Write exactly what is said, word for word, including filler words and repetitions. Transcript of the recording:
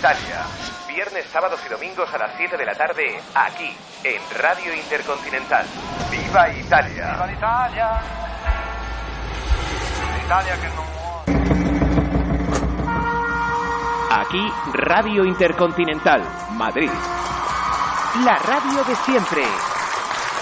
Italia. Viernes, sábados y domingos a las siete de la tarde, aquí, en Radio Intercontinental. ¡Viva Italia! ¡Viva l'Italia! L'Italia que no Aquí, Radio Intercontinental, Madrid. La radio de siempre.